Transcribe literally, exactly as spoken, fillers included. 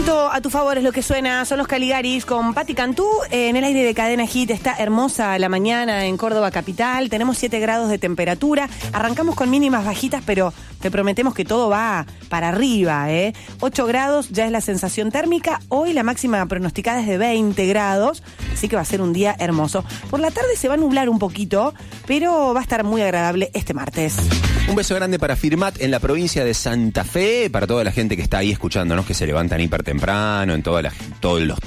Viento a tu favor es lo que suena, son los Caligaris con Patti Cantú. Eh, en el aire de Cadena Hit está hermosa la mañana en Córdoba capital, tenemos siete grados de temperatura, arrancamos con mínimas bajitas, pero te prometemos que todo va para arriba, ¿eh? ocho grados ya es la sensación térmica, hoy la máxima pronosticada es de veinte grados, así que va a ser un día hermoso. Por la tarde se va a nublar un poquito, pero va a estar muy agradable este martes. Un beso grande para Firmat en la provincia de Santa Fe, para toda la gente que está ahí escuchándonos, que se levantan hiper temprano, en todas las, todos los